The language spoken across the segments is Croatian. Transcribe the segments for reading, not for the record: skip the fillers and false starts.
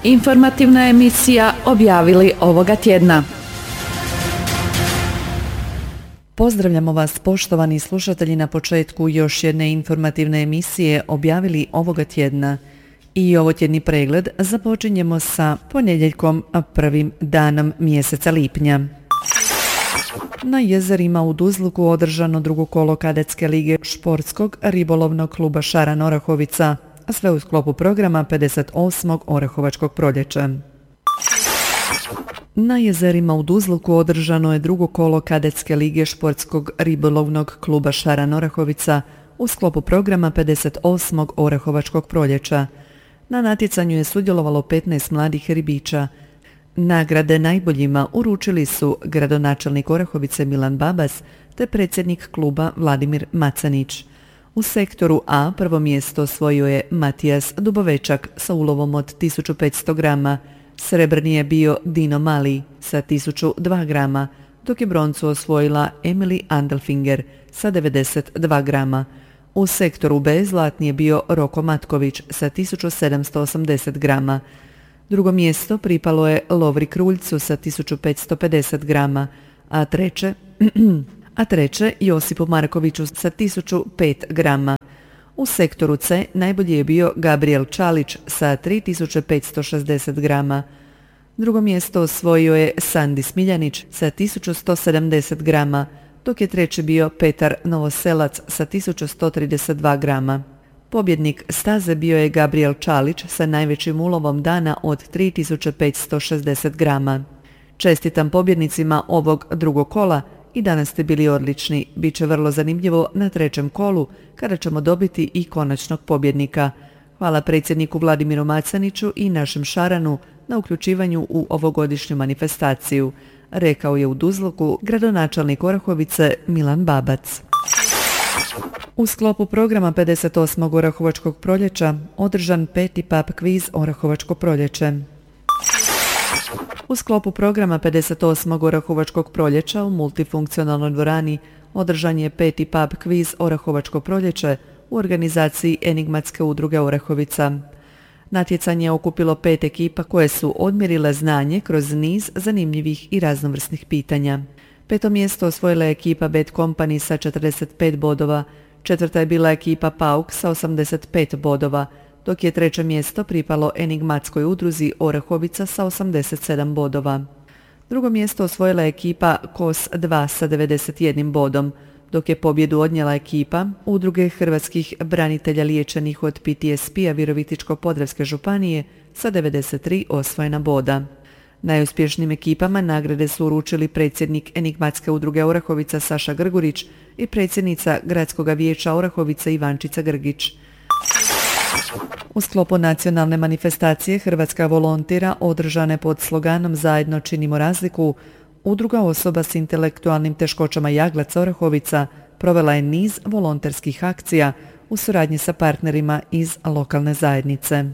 Informativna emisija objavili ovoga tjedna. Pozdravljamo vas, poštovani slušatelji, na početku još jedne informativne emisije objavili ovoga tjedna. I ovotjedni pregled započinjemo sa ponedjeljkom, prvim danom mjeseca lipnja. Na jezerima u Duzluku održano drugo kolo kadetske lige športskog ribolovnog kluba Šaran Orahovica, a sve u sklopu programa 58. Orahovačkog proljeća. Na jezerima u Duzluku održano je drugo kolo kadetske lige športskog ribolovnog kluba Šaran Orahovica u sklopu programa 58. Orahovačkog proljeća. Na natjecanju je sudjelovalo 15 mladih ribiča. Nagrade najboljima uručili su gradonačelnik Orahovice Milan Babas te predsjednik kluba Vladimir Macanić. U sektoru A prvo mjesto osvojio je Matijas Dubovečak sa ulovom od 1500 grama, srebrni je bio Dino Mali sa 1002 grama, dok je broncu osvojila Emily Andelfinger sa 92 grama. U sektoru B zlatni je bio Roko Matković sa 1780 grama. Drugo mjesto pripalo je Lovri Kruljcu sa 1550 grama, a treće Josipu Markoviću sa 1005 grama. U sektoru C najbolji je bio Gabriel Čalić sa 3560 grama. Drugo mjesto osvojio je Sandi Smiljanić sa 1170 grama, dok je treći bio Petar Novoselac sa 1132 grama. Pobjednik staze bio je Gabriel Čalić sa najvećim ulovom dana od 3560 grama. Čestitam pobjednicima ovog drugog kola, i danas ste bili odlični. Biće vrlo zanimljivo na trećem kolu kada ćemo dobiti i konačnog pobjednika. Hvala predsjedniku Vladimiru Macaniću i našem Šaranu na uključivanju u ovogodišnju manifestaciju, rekao je u Duzluku gradonačelnik Orahovice Milan Babac. U sklopu programa 58. Orahovačkog proljeća održan 5. pub kviz Orahovačko proljeće. U sklopu programa 58. Orahovačkog proljeća u multifunkcionalnoj dvorani održan je 5. pub kviz Orahovačko proljeće u organizaciji Enigmatske udruge Orahovica. Natjecanje je okupilo 5 ekipa koje su odmjerile znanje kroz niz zanimljivih i raznovrsnih pitanja. 5. mjesto osvojila je ekipa Bad Company sa 45 bodova, 4. je bila ekipa Pauk sa 85 bodova, dok je 3. mjesto pripalo Enigmatskoj udruzi Orahovica sa 87 bodova. 2. mjesto osvojila je ekipa KOS 2 sa 91 bodom, dok je pobjedu odnijela ekipa Udruge hrvatskih branitelja liječenih od PTSP-a Virovitičko-podravske županije sa 93 osvojena boda. Najuspješnijim ekipama nagrade su uručili predsjednik Enigmatske udruge Orahovica Saša Grgurić i predsjednica Gradskog vijeća Orahovica Ivančica Grgić. U sklopu nacionalne manifestacije Hrvatska volontira održane pod sloganom Zajedno činimo razliku, Udruga osoba s intelektualnim teškoćama Jaglac Orahovica provela je niz volonterskih akcija u suradnji sa partnerima iz lokalne zajednice.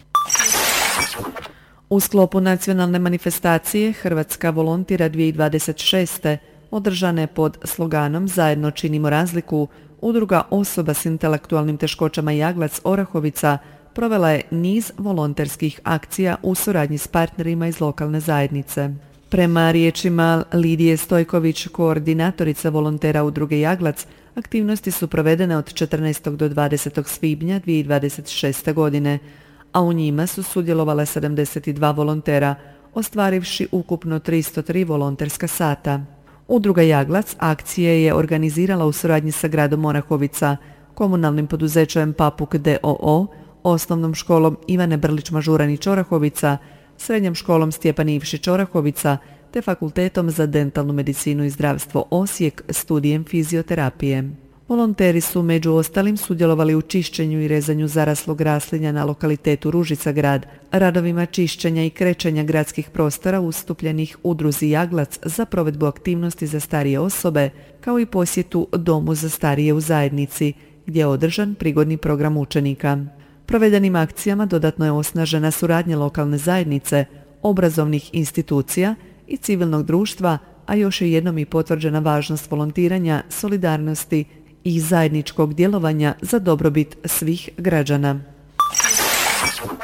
U sklopu nacionalne manifestacije Hrvatska volontira 2026. održane pod sloganom Zajedno činimo razliku, Udruga osoba s intelektualnim teškoćama Jaglac Orahovica provela je niz volonterskih akcija u suradnji s partnerima iz lokalne zajednice. Prema riječima Lidije Stojković, koordinatorice volontera udruge Jaglac, aktivnosti su provedene od 14. do 20. svibnja 2026. godine, a u njima su sudjelovala 72 volontera, ostvarivši ukupno 303 volonterska sata. Udruga Jaglac akcije je organizirala u suradnji sa gradom Orahovica, komunalnim poduzećem Papuk d.o.o., osnovnom školom Ivane Brlić-Mažuranić Orahovica, srednjom školom Stjepan Ivšić Orahovica te Fakultetom za dentalnu medicinu i zdravstvo Osijek studijem fizioterapije. Volonteri su među ostalim sudjelovali u čišćenju i rezanju zaraslog raslinja na lokalitetu Ružica grad, radovima čišćenja i krećenja gradskih prostora ustupljenih udruzi Jaglac za provedbu aktivnosti za starije osobe, kao i posjetu domu za starije u zajednici, gdje je održan prigodni program učenika. Provedenim akcijama dodatno je osnažena suradnja lokalne zajednice, obrazovnih institucija i civilnog društva, a još je jednom i potvrđena važnost volontiranja, solidarnosti i zajedničkog djelovanja za dobrobit svih građana.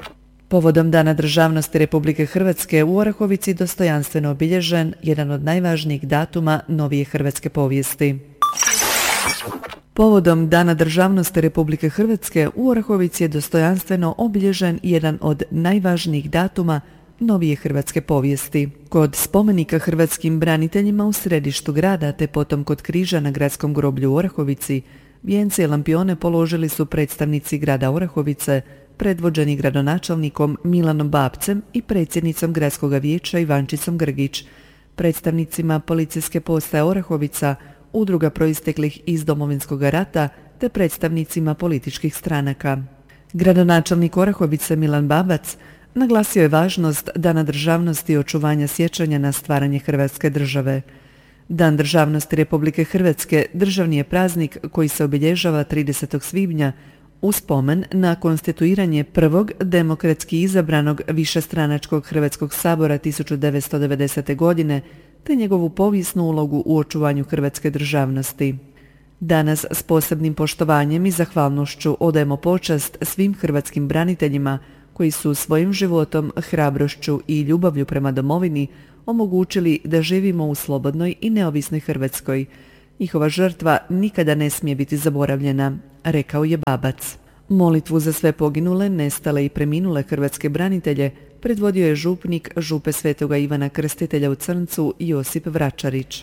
Povodom Dana državnosti Republike Hrvatske u Orahovici dostojanstveno obilježen jedan od najvažnijih datuma novije hrvatske povijesti. Povodom Dana državnosti Republike Hrvatske u Orahovici je dostojanstveno obilježen jedan od najvažnijih datuma novije hrvatske povijesti. Kod spomenika hrvatskim braniteljima u središtu grada te potom kod križa na gradskom groblju u Orahovici vijence i lampione položili su predstavnici grada Orahovice predvođeni gradonačelnikom Milanom Babcem i predsjednicom gradskog vijeća Ivančicom Grgić, predstavnicima policijske postaje Orahovica, udruga proisteklih iz Domovinskog rata te predstavnicima političkih stranaka. Gradonačelnik Orahovice Milan Babac naglasio je važnost Dana državnosti i očuvanja sjećanja na stvaranje Hrvatske države. Dan državnosti Republike Hrvatske državni je praznik koji se obilježava 30. svibnja u spomen na konstituiranje prvog demokratski izabranog višestranačkog Hrvatskog sabora 1990. godine te njegovu povijesnu ulogu u očuvanju hrvatske državnosti. Danas s posebnim poštovanjem i zahvalnošću odajemo počast svim hrvatskim braniteljima koji su svojim životom, hrabrošću i ljubavlju prema domovini omogućili da živimo u slobodnoj i neovisnoj Hrvatskoj. Njihova žrtva nikada ne smije biti zaboravljena, rekao je Babac. Molitvu za sve poginule, nestale i preminule hrvatske branitelje predvodio je župnik Župe Svetoga Ivana Krstitelja u Crncu Josip Vračarić.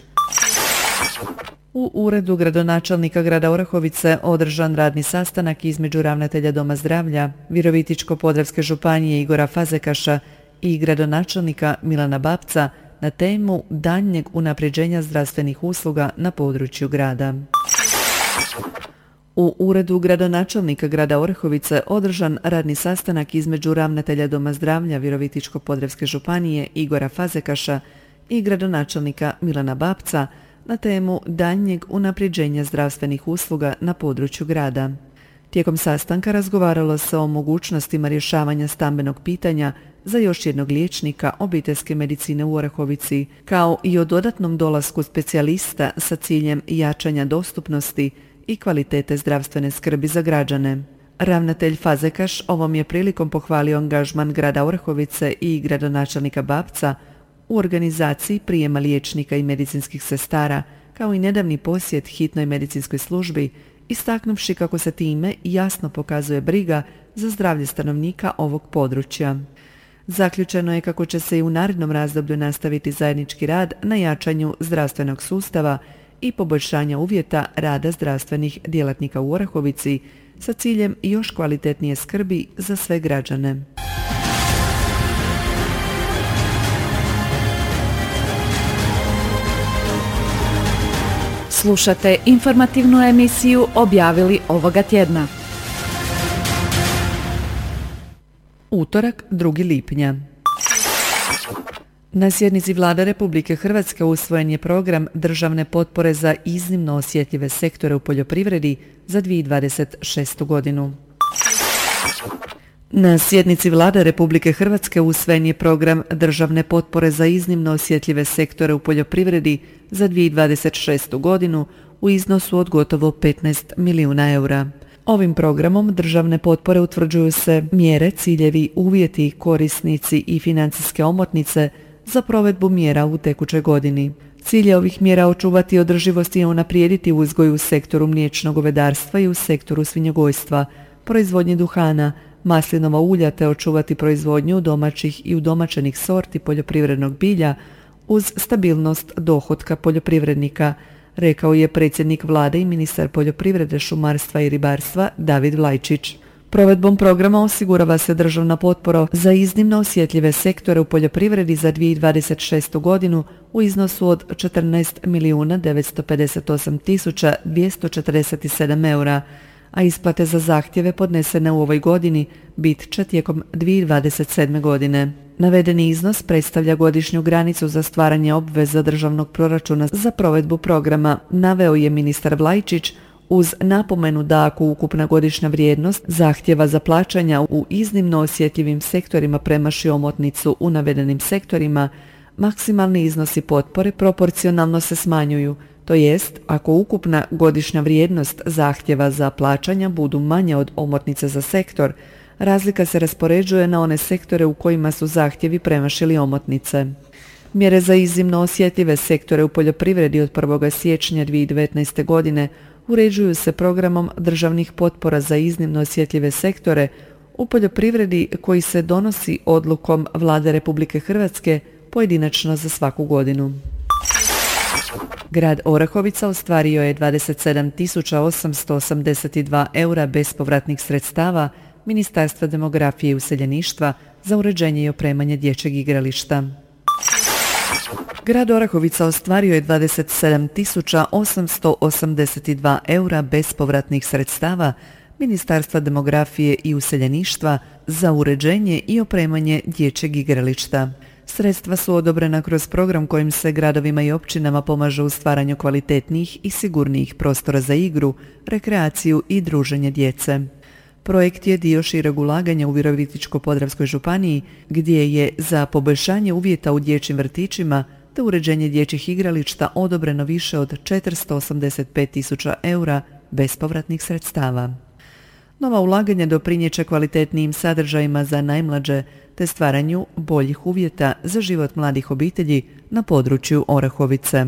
U uredu gradonačelnika grada Orahovice održan radni sastanak između ravnatelja Doma zdravlja Virovitičko-podravske županije Igora Fazekaša i gradonačelnika Milana Babca na temu daljnjeg unapređenja zdravstvenih usluga na području grada. U uredu gradonačelnika grada Orahovice održan radni sastanak između ravnatelja Doma zdravlja Virovitičko-podravske županije Igora Fazekaša i gradonačelnika Milana Babca na temu daljnjeg unapređenja zdravstvenih usluga na području grada. Tijekom sastanka razgovaralo se o mogućnostima rješavanja stambenog pitanja za još jednog liječnika obiteljske medicine u Orahovici, kao i o dodatnom dolasku specijalista sa ciljem jačanja dostupnosti i kvalitete zdravstvene skrbi za građane. Ravnatelj Fazekaš ovom je prilikom pohvalio angažman grada Orahovice i gradonačelnika Babca u organizaciji prijema liječnika i medicinskih sestara, kao i nedavni posjet hitnoj medicinskoj službi, istaknuvši kako se time jasno pokazuje briga za zdravlje stanovnika ovog područja. Zaključeno je kako će se i u narednom razdoblju nastaviti zajednički rad na jačanju zdravstvenog sustava i poboljšanja uvjeta rada zdravstvenih djelatnika u Orahovici sa ciljem još kvalitetnije skrbi za sve građane. Slušate informativnu emisiju Objavili ovoga tjedna. Utorak, 2. lipnja. Na sjednici Vlade Republike Hrvatske usvojen je program državne potpore za iznimno osjetljive sektore u poljoprivredi za 2026. godinu. Na sjednici Vlade Republike Hrvatske usvojen je program državne potpore za iznimno osjetljive sektore u poljoprivredi za 2026. godinu u iznosu od gotovo 15 milijuna eura. Ovim programom državne potpore utvrđuju se mjere, ciljevi, uvjeti, korisnici i financijske omotnice za provedbu mjera u tekućoj godini. Cilj je ovih mjera očuvati održivost i unaprijediti uzgoj u sektoru mliječnog govedarstva i u sektoru svinjogojstva, proizvodnje duhana, maslinova ulja te očuvati proizvodnju domaćih i udomaćenih sorti poljoprivrednog bilja uz stabilnost dohotka poljoprivrednika, rekao je predsjednik Vlade i ministar poljoprivrede, šumarstva i ribarstva David Vlajčić. Provedbom programa osigurava se državna potpora za iznimno osjetljive sektore u poljoprivredi za 2026. godinu u iznosu od 14.958.247 eura, a isplate za zahtjeve podnesene u ovoj godini bit će tijekom 2027. godine. Navedeni iznos predstavlja godišnju granicu za stvaranje obveza državnog proračuna za provedbu programa, naveo je ministar Vlajčić, uz napomenu da ako ukupna godišnja vrijednost zahtjeva za plaćanja u iznimno osjetljivim sektorima premaši omotnicu u navedenim sektorima, maksimalni iznosi potpore proporcionalno se smanjuju, to jest ako ukupna godišnja vrijednost zahtjeva za plaćanja budu manje od omotnice za sektor, Razlika se raspoređuje na one sektore u kojima su zahtjevi premašili omotnice. Mjere za iznimno osjetljive sektore u poljoprivredi od 1. siječnja 2019. godine uređuju se programom državnih potpora za iznimno osjetljive sektore u poljoprivredi koji se donosi odlukom Vlade Republike Hrvatske pojedinačno za svaku godinu. Grad Orahovica ostvario je 27.882 eura bespovratnih sredstava Ministarstva demografije i useljeništva za uređenje i opremanje dječjeg igrališta. Grad Orahovica ostvario je 27.882 eura bespovratnih sredstava Ministarstva demografije i useljeništva za uređenje i opremanje dječjeg igrališta. Sredstva su odobrena kroz program kojim se gradovima i općinama pomaže u stvaranju kvalitetnijih i sigurnijih prostora za igru, rekreaciju i druženje djece. Projekt je dio šireg ulaganja u Virovitičko-podravskoj županiji, gdje je za poboljšanje uvjeta u dječjim vrtićima te uređenje dječjih igrališta odobreno više od 485.000 eura bespovratnih sredstava. Nova ulaganja doprinijet će kvalitetnijim sadržajima za najmlađe te stvaranju boljih uvjeta za život mladih obitelji na području Orahovice.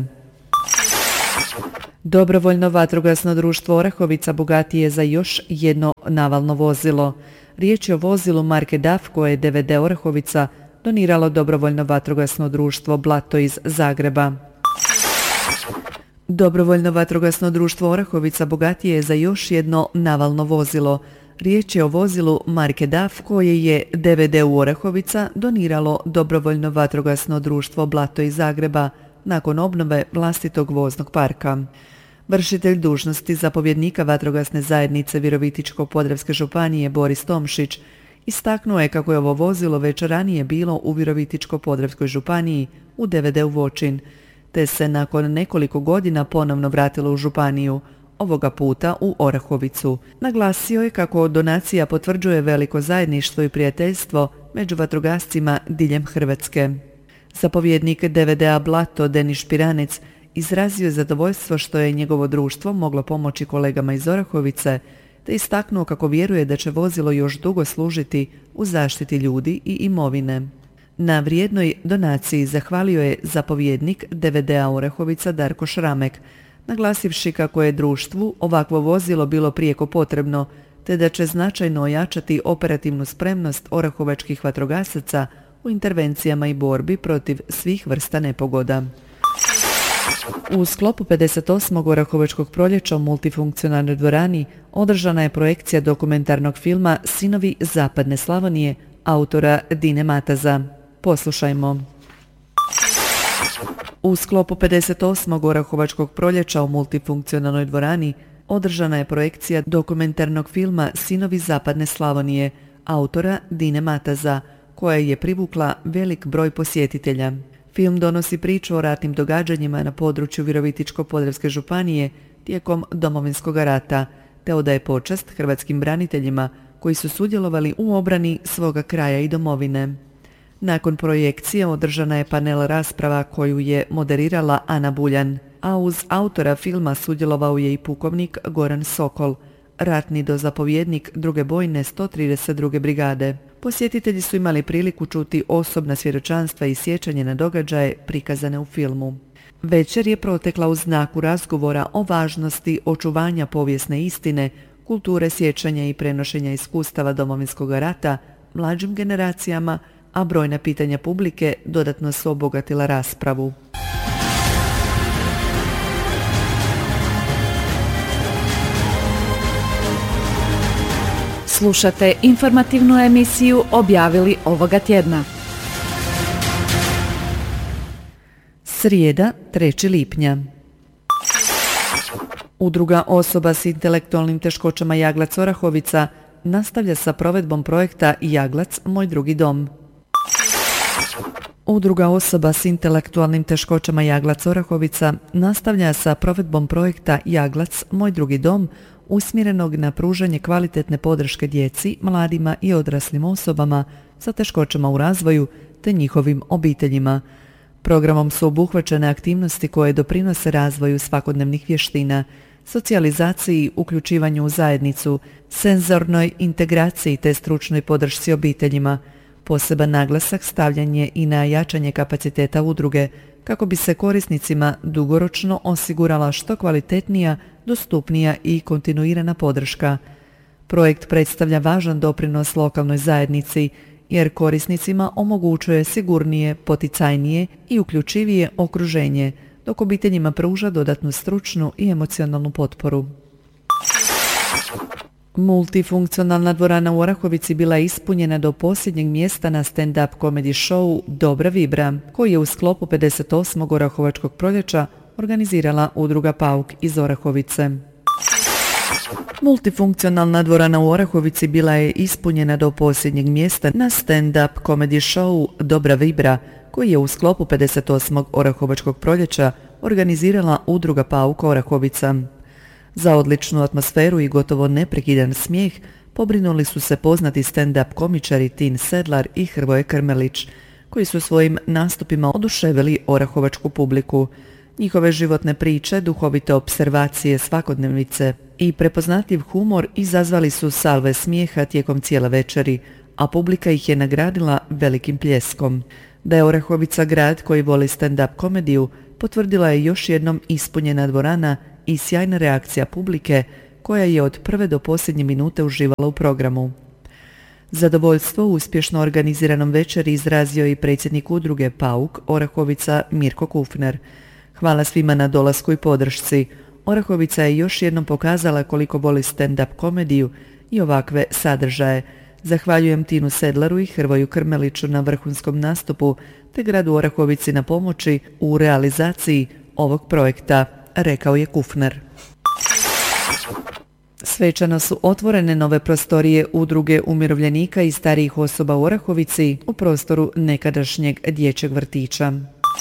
Dobrovoljno vatrogasno društvo Orahovica bogatije je za još jedno navalno vozilo. Riječ je o vozilu marke DAF koje je DVD Orahovica doniralo dobrovoljno vatrogasno društvo Blato iz Zagreba. Dobrovoljno vatrogasno društvo Orahovica bogatije je za još jedno navalno vozilo. Riječ je o vozilu marke DAF koje je DVD u Orahovica doniralo dobrovoljno vatrogasno društvo Blato iz Zagreba nakon obnove vlastitog voznog parka. Vršitelj dužnosti zapovjednika vatrogasne zajednice Virovitičko-podravske županije Boris Tomšić istaknuo je kako je ovo vozilo već ranije bilo u Virovitičko-podravskoj županiji u DVD-u Voćin, te se nakon nekoliko godina ponovno vratilo u županiju, ovoga puta u Orahovicu. Naglasio je kako donacija potvrđuje veliko zajedništvo i prijateljstvo među vatrogascima diljem Hrvatske. Zapovjednik DVD-a Blato Denis Špiranec izrazio je zadovoljstvo što je njegovo društvo moglo pomoći kolegama iz Orahovice, te istaknuo kako vjeruje da će vozilo još dugo služiti u zaštiti ljudi i imovine. Na vrijednoj donaciji zahvalio je zapovjednik DVD-a Orahovica Darko Šramek, naglasivši kako je društvu ovakvo vozilo bilo prijeko potrebno, te da će značajno ojačati operativnu spremnost orahovačkih vatrogasaca u intervencijama i borbi protiv svih vrsta nepogoda. U sklopu 58. Orahovačkog proljeća u multifunkcionalnoj dvorani održana je projekcija dokumentarnog filma Sinovi zapadne Slavonije autora Dine Mataza. Poslušajmo. U sklopu 58. Orahovačkog proljeća u multifunkcionalnoj dvorani održana je projekcija dokumentarnog filma Sinovi zapadne Slavonije autora Dine Mataza, koja je privukla velik broj posjetitelja. Film donosi priču o ratnim događanjima na području Virovitičko-podravske županije tijekom Domovinskog rata, te odaje počast hrvatskim braniteljima koji su sudjelovali u obrani svoga kraja i domovine. Nakon projekcije održana je panel rasprava koju je moderirala Ana Buljan, a uz autora filma sudjelovao je i pukovnik Goran Sokol, ratni dozapovjednik druge bojne 132. brigade. Posjetitelji su imali priliku čuti osobna svjedočanstva i sjećanje na događaje prikazane u filmu. Večer je protekla u znaku razgovora o važnosti očuvanja povijesne istine, kulture sjećanja i prenošenja iskustava Domovinskog rata mlađim generacijama, a brojna pitanja publike dodatno su obogatila raspravu. Slušate informativnu emisiju Objavili ovoga tjedna. Srijeda, 3. lipnja. Udruga osoba s intelektualnim teškoćama Jaglac Orahovica nastavlja sa provedbom projekta Jaglac, moj drugi dom. Udruga osoba s intelektualnim teškoćama Jaglac Orahovica nastavlja sa provedbom projekta Jaglac, moj drugi dom, usmjerenog na pružanje kvalitetne podrške djeci, mladima i odraslim osobama sa teškoćama u razvoju te njihovim obiteljima. Programom su obuhvaćene aktivnosti koje doprinose razvoju svakodnevnih vještina, socijalizaciji, uključivanju u zajednicu, senzornoj integraciji te stručnoj podršci obiteljima. Poseban naglasak stavljen je i na jačanje kapaciteta udruge kako bi se korisnicima dugoročno osigurala što kvalitetnija, dostupnija i kontinuirana podrška. Projekt predstavlja važan doprinos lokalnoj zajednici jer korisnicima omogućuje sigurnije, poticajnije i uključivije okruženje, dok obiteljima pruža dodatnu stručnu i emocionalnu potporu. Multifunkcionalna dvorana u Orahovici bila je ispunjena do posljednjeg mjesta na stand-up comedy showu Dobra vibra, koji je u sklopu 58. Orahovačkog proljeća organizirala udruga Pauk iz Orahovice. Multifunkcionalna dvorana u Orahovici bila je ispunjena do posljednjeg mjesta na stand-up comedy showu Dobra vibra, koji je u sklopu 58. Orahovačkog proljeća organizirala udruga Pauk Orahovica. Za odličnu atmosferu i gotovo neprekidan smijeh pobrinuli su se poznati stand-up komičari Tin Sedlar i Hrvoje Krmelić, koji su svojim nastupima oduševili orahovačku publiku. Njihove životne priče, duhovite opservacije svakodnevnice i prepoznatljiv humor izazvali su salve smijeha tijekom cijele večeri, a publika ih je nagradila velikim pljeskom. Da je Orahovica grad koji voli stand-up komediju potvrdila je još jednom ispunjena dvorana i sjajna reakcija publike koja je od prve do posljednje minute uživala u programu. Zadovoljstvo u uspješno organiziranom večeri izrazio i predsjednik udruge Pauk Orahovica Mirko Kufner. Hvala svima na dolasku i podršci. Orahovica je još jednom pokazala koliko voli stand-up komediju i ovakve sadržaje. Zahvaljujem Tinu Sedlaru i Hrvoju Krmeliću na vrhunskom nastupu te gradu Orahovici na pomoći u realizaciji ovog projekta, rekao je Kufner. Svečano su otvorene nove prostorije udruge umirovljenika i starijih osoba u Orahovici u prostoru nekadašnjeg dječjeg vrtića.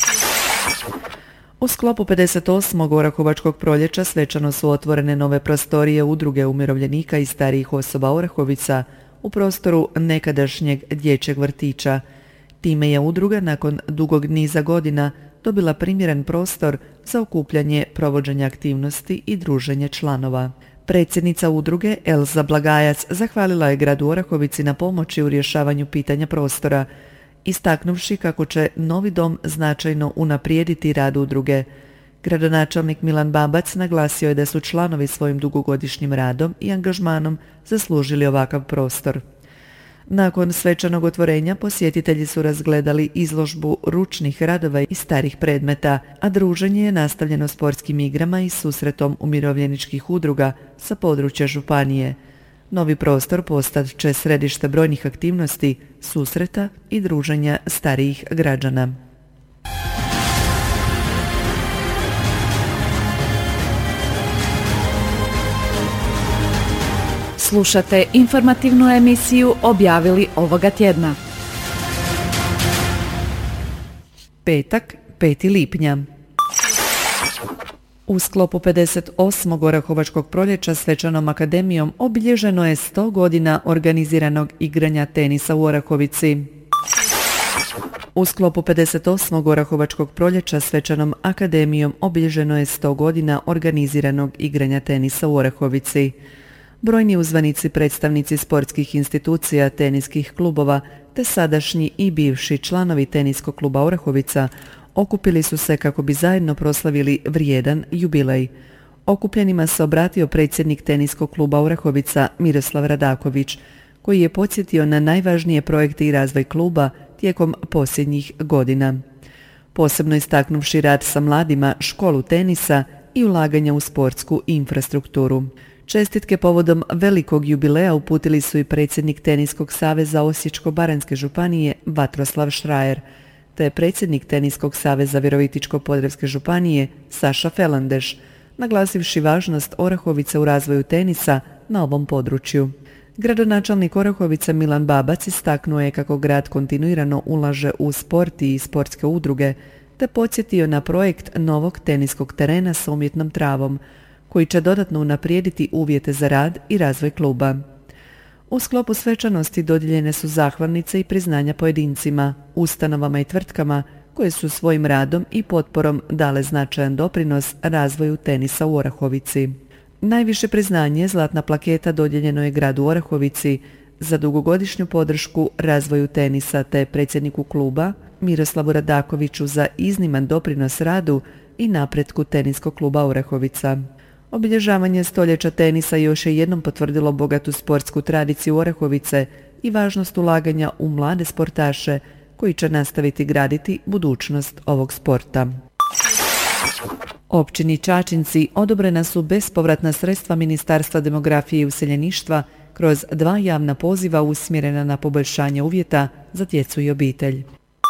U sklopu 58. Orahovačkog proljeća svečano su otvorene nove prostorije udruge umirovljenika i starijih osoba Orahovica u prostoru nekadašnjeg dječjeg vrtića. Time je udruga nakon dugog niza godina dobila primjeren prostor za okupljanje, provođenje aktivnosti i druženje članova. Predsjednica udruge Elza Blagajac zahvalila je gradu Orahovici na pomoći u rješavanju pitanja prostora, istaknuvši kako će novi dom značajno unaprijediti rad udruge. Gradonačelnik Milan Babac naglasio je da su članovi svojim dugogodišnjim radom i angažmanom zaslužili ovakav prostor. Nakon svečanog otvorenja posjetitelji su razgledali izložbu ručnih radova i starih predmeta, a druženje je nastavljeno sportskim igrama i susretom umirovljeničkih udruga sa područja županije. Novi prostor postat će središte brojnih aktivnosti, susreta i druženja starijih građana. Slušate informativnu emisiju Objavili ovoga tjedna. Petak, 5. lipnja. U sklopu 58. Orahovačkog proljeća svečanom akademijom obilježeno je 100 godina organiziranog igranja tenisa u Orahovici. U sklopu 58. Orahovačkog proljeća svečanom akademijom obilježeno je 100 godina organiziranog igranja tenisa u Orahovici. Brojni uzvanici, predstavnici sportskih institucija, teniskih klubova te sadašnji i bivši članovi teniskog kluba Orahovica okupili su se kako bi zajedno proslavili vrijedan jubilej. Okupljenima se obratio predsjednik teniskog kluba Orahovica Miroslav Radaković, koji je podsjetio na najvažnije projekte i razvoj kluba tijekom posljednjih godina. Posebno istaknuvši rad sa mladima, školu tenisa i ulaganja u sportsku infrastrukturu. Čestitke povodom velikog jubileja uputili su i predsjednik Teniskog saveza Osječko-baranjske županije Vatroslav Šrajer, te predsjednik Teniskog saveza Virovitičko-podravske županije Saša Felandeš, naglasivši važnost Orahovice u razvoju tenisa na ovom području. Gradonačelnik Orahovice Milan Babac istaknuo je kako grad kontinuirano ulaže u sport i sportske udruge, te podsjetio na projekt novog teniskog terena sa umjetnom travom, koji će dodatno unaprijediti uvjete za rad i razvoj kluba. U sklopu svečanosti dodijeljene su zahvalnice i priznanja pojedincima, ustanovama i tvrtkama koje su svojim radom i potporom dale značajan doprinos razvoju tenisa u Orahovici. Najviše priznanje, zlatna plaketa, dodijeljeno je gradu Orahovici za dugogodišnju podršku razvoju tenisa te predsjedniku kluba Miroslavu Radakoviću za izniman doprinos radu i napretku teniskog kluba Orahovica. Obilježavanje stoljeća tenisa još je jednom potvrdilo bogatu sportsku tradiciju Orahovice i važnost ulaganja u mlade sportaše koji će nastaviti graditi budućnost ovog sporta. Općini Čačinci odobrena su bespovratna sredstva Ministarstva demografije i useljeništva kroz 2 javna poziva usmjerena na poboljšanje uvjeta za djecu i obitelj.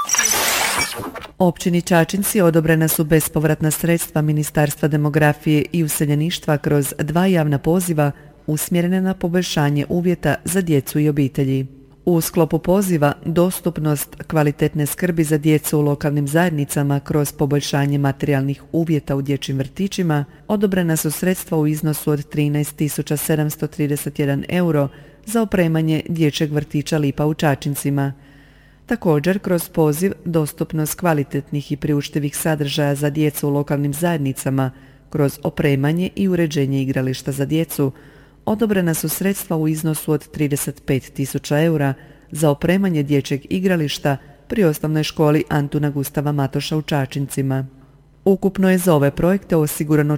Općini Čačinci odobrena su bespovratna sredstva Ministarstva demografije i useljeništva kroz 2 javna poziva usmjerene na poboljšanje uvjeta za djecu i obitelji. U sklopu poziva dostupnost kvalitetne skrbi za djecu u lokalnim zajednicama kroz poboljšanje materijalnih uvjeta u dječjim vrtićima odobrena su sredstva u iznosu od 13.731 euro za opremanje dječjeg vrtića Lipa u Čačincima. Također, kroz poziv dostupnost kvalitetnih i priuštivih sadržaja za djecu u lokalnim zajednicama kroz opremanje i uređenje igrališta za djecu odobrena su sredstva u iznosu od 35.000 eura za opremanje dječjeg igrališta pri osnovnoj školi Antuna Gustava Matoša u Čačincima. Ukupno je za ove projekte osigurano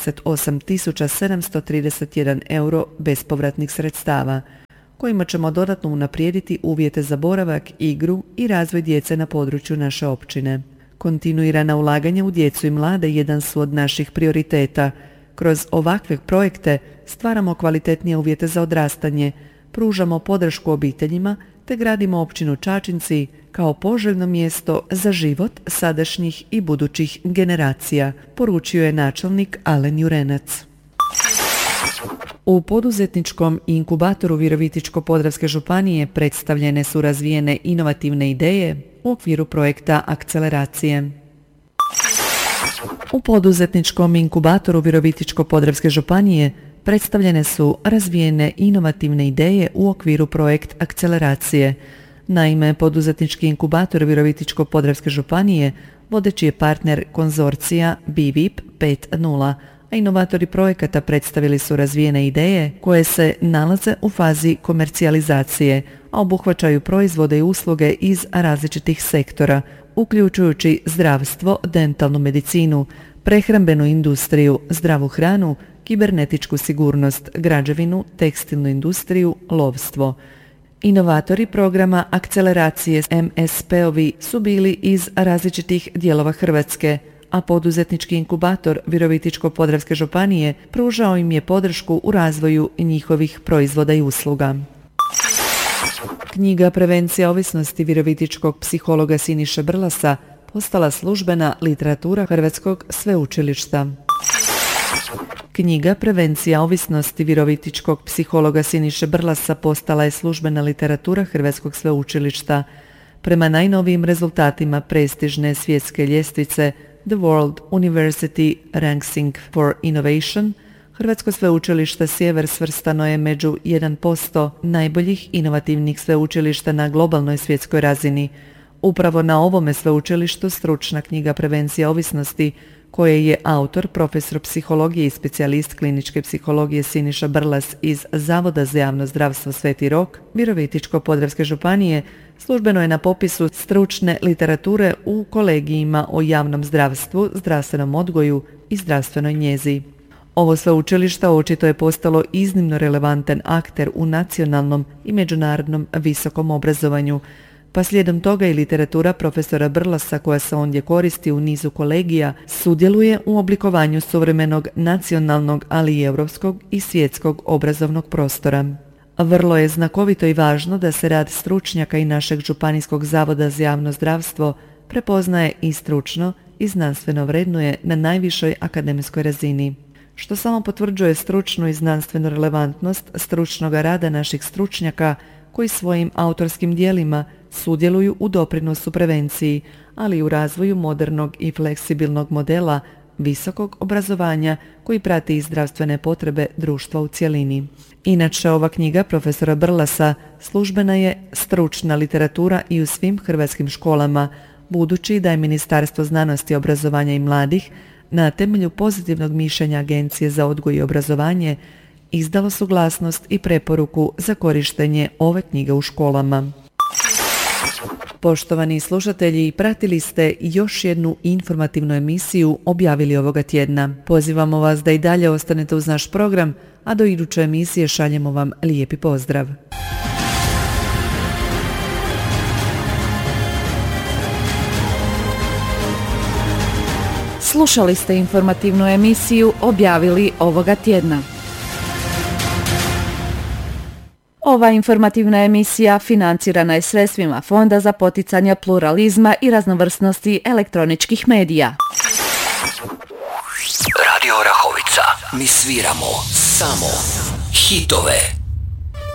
48.731 euro bespovratnih sredstava, kojima ćemo dodatno unaprijediti uvjete za boravak, igru i razvoj djece na području naše općine. Kontinuirana ulaganja u djecu i mlade jedan su od naših prioriteta. Kroz ovakve projekte stvaramo kvalitetnije uvjete za odrastanje, pružamo podršku obiteljima te gradimo općinu Čačinci kao poželjno mjesto za život sadašnjih i budućih generacija, poručio je načelnik Alen Jurenac. U poduzetničkom inkubatoru Virovitičko-podravske županije predstavljene su razvijene inovativne ideje u okviru projekta Akceleracije. U poduzetničkom inkubatoru Virovitičko-podravske županije predstavljene su razvijene inovativne ideje u okviru projekt Akceleracije. Naime, poduzetnički inkubator Virovitičko-podravske županije vodeći je partner konzorcija BVIP 5.0, a inovatori projekata predstavili su razvijene ideje koje se nalaze u fazi komercijalizacije, a obuhvaćaju proizvode i usluge iz različitih sektora, uključujući zdravstvo, dentalnu medicinu, prehrambenu industriju, zdravu hranu, kibernetičku sigurnost, građevinu, tekstilnu industriju, lovstvo. Inovatori programa Akceleracije MSP-ovi su bili iz različitih dijelova Hrvatske, a poduzetnički inkubator Virovitičko-podravske županije pružao im je podršku u razvoju njihovih proizvoda i usluga. Knjiga Prevencija ovisnosti virovitičkog psihologa Siniše Brlasa postala službena literatura Hrvatskog sveučilišta. Knjiga Prevencija ovisnosti virovitičkog psihologa Siniše Brlasa postala je službena literatura Hrvatskog sveučilišta. Prema najnovijim rezultatima prestižne svjetske ljestvice The World University Ranking for Innovation, Hrvatsko sveučilište Sjever svrstano je među 1% najboljih inovativnih sveučilišta na globalnoj svjetskoj razini. Upravo na ovome sveučilištu stručna knjiga Prevencija ovisnosti, koje je autor profesor psihologije i specijalist kliničke psihologije Siniša Brlas iz Zavoda za javno zdravstvo Sveti Rok, Virovitičko-podravske županije, službeno je na popisu stručne literature u kolegijima o javnom zdravstvu, zdravstvenom odgoju i zdravstvenoj njezi. Ovo sveučilište očito je postalo iznimno relevantan akter u nacionalnom i međunarodnom visokom obrazovanju, pa slijedom toga i literatura profesora Brlasa koja se ondje koristi u nizu kolegija sudjeluje u oblikovanju suvremenog nacionalnog, ali i europskog i svjetskog obrazovnog prostora. Vrlo je znakovito i važno da se rad stručnjaka i našeg Županijskog zavoda za javno zdravstvo prepoznaje i stručno i znanstveno vrednuje na najvišoj akademskoj razini, što samo potvrđuje stručnu i znanstvenu relevantnost stručnog rada naših stručnjaka koji svojim autorskim djelima sudjeluju u doprinosu prevenciji, ali i u razvoju modernog i fleksibilnog modela visokog obrazovanja koji prati i zdravstvene potrebe društva u cjelini. Inače, ova knjiga profesora Brlasa službena je stručna literatura i u svim hrvatskim školama, budući da je Ministarstvo znanosti, obrazovanja i mladih na temelju pozitivnog mišljenja Agencije za odgoj i obrazovanje izdalo suglasnost i preporuku za korištenje ove knjige u školama. Poštovani slušatelji, pratili ste još jednu informativnu emisiju objavili ovoga tjedna. Pozivamo vas da i dalje ostanete uz naš program, a do iduće emisije šaljemo vam lijepi pozdrav. Slušali ste informativnu emisiju objavili ovoga tjedna. Ova informativna emisija financirana je sredstvima Fonda za poticanje pluralizma i raznovrsnosti elektroničkih medija. Radio Orahovica. Mi sviramo samo hitove.